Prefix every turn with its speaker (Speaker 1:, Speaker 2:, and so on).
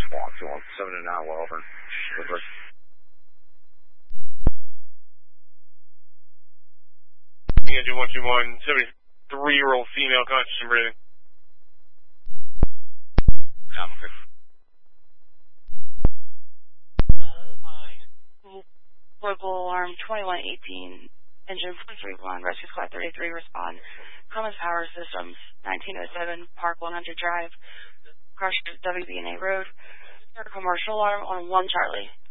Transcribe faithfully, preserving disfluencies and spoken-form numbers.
Speaker 1: Squawk two one seven and nine, well over. Over.
Speaker 2: Engine one two one, seventy-three-year-old female, conscious and breathing.
Speaker 1: Um, okay.
Speaker 3: Local alarm twenty-one eighteen, engine four three one, rescue squad thirty-three, respond. Cummins Power Systems, nineteen oh seven, Park one hundred Drive, Crush W B N A Road. Commercial alarm on one Charlie.